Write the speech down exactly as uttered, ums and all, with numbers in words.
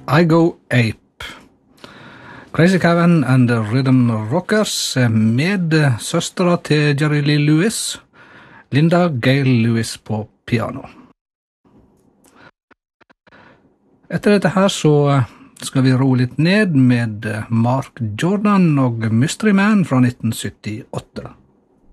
I Go Ape. Crazy Cavan and the Rhythm Rockers med søstera til Jerry Lee Lewis, Linda Gail Lewis på piano. Etter dette her så skal vi ro litt ned med Mark Jordan og Mystery Man fra nitten syttiåtte.